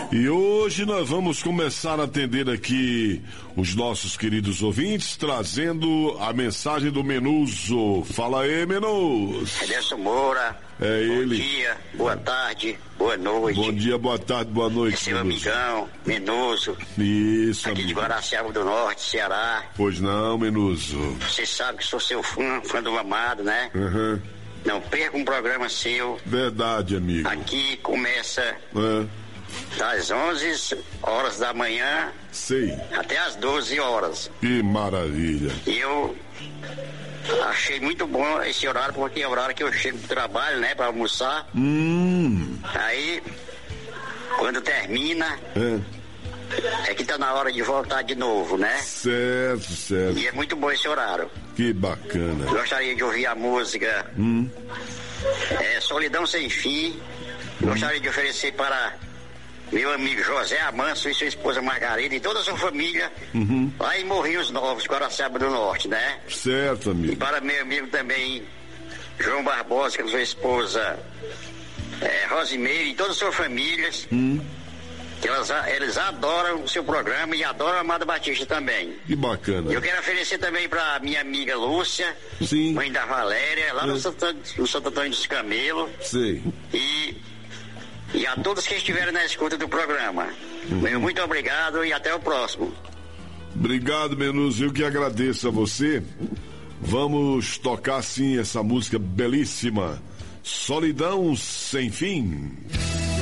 E hoje nós vamos começar a atender aqui os nossos queridos ouvintes, trazendo a mensagem do Menuso. Fala aí, Menuso. Edson Moura. É ele. Bom dia, boa tarde, boa noite. Bom dia, boa tarde, boa noite. É seu amigão, Menuso. Isso, aqui amigo. de Guaraciaba do Norte, Ceará. Pois não, Menuso. Você sabe que sou seu fã do amado, né? Uhum. Não perca um programa seu. Verdade, amigo. Aqui começa das 11 horas da manhã. Sei. Até as 12 horas. Que maravilha. E eu achei muito bom esse horário, porque é o horário que eu chego do trabalho, né, pra almoçar. Aí, quando termina, é que tá na hora de voltar de novo, né? Certo, certo. E é muito bom esse horário. Que bacana. Gostaria de ouvir a música Solidão Sem Fim. Gostaria de oferecer para meu amigo José Amanso e sua esposa Margarida e toda a sua família lá em Morrinhos Novos, Guaraciaba do Norte, né? Certo, amigo. E para meu amigo também João Barbosa, com sua esposa Rosimeire e toda a sua família. Que eles adoram o seu programa e adoram a Amada Batista também. Que bacana. Eu quero oferecer também para minha amiga Lúcia, sim, mãe da Valéria, lá no Santo Antônio dos Camelos. Sei. E a todos que estiverem na escuta do programa. Meu muito obrigado e até o próximo. Obrigado, Menuso. Eu que agradeço a você. Vamos tocar sim essa música belíssima, Solidão Sem Fim.